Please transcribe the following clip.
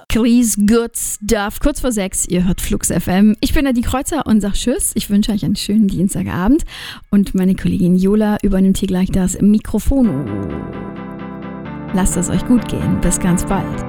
Chris Good Stuff. Kurz vor 6, ihr hört Flux FM. Ich bin Nadine Kreuzer und sag Tschüss. Ich wünsche euch einen schönen Dienstagabend. Und meine Kollegin Jola übernimmt hier gleich das Mikrofon. Lasst es euch gut gehen. Bis ganz bald.